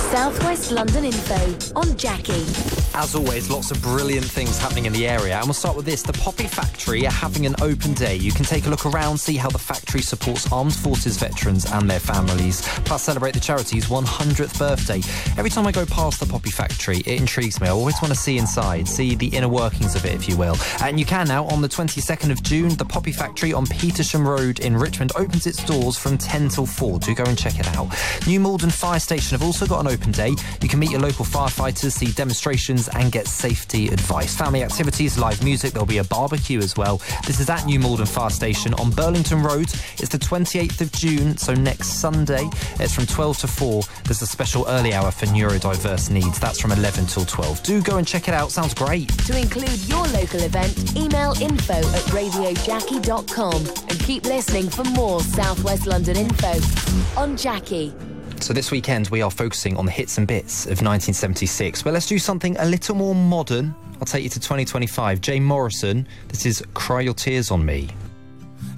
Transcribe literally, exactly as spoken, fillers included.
South West London info on Jackie. As always, lots of brilliant things happening in the area. And we'll start with this. The Poppy Factory are having an open day. You can take a look around, see how the factory supports armed forces veterans and their families, plus celebrate the charity's one hundredth birthday. Every time I go past the Poppy Factory, it intrigues me. I always want to see inside, see the inner workings of it, if you will. And you can now, on the twenty-second of June, the Poppy Factory on Petersham Road in Richmond opens its doors from ten till four. Do go and check it out. New Malden Fire Station have also got an open day. You can meet your local firefighters, see demonstrations and get safety advice. Family activities, live music, there'll be a barbecue as well. This is at New Malden Fire Station on Burlington Road. It's the twenty-eighth of June, so next Sunday. It's from twelve to four. There's a special early hour for neurodiverse needs. That's from eleven till twelve. Do go and check it out. Sounds great. To include your local event, email info at radio jackie dot com and keep listening for more South West London info on Jackie. So this weekend we are focusing on the hits and bits of nineteen seventy-six. But let's do something a little more modern. I'll take you to twenty twenty-five. Jay Morrison, this is Cry Your Tears on Me.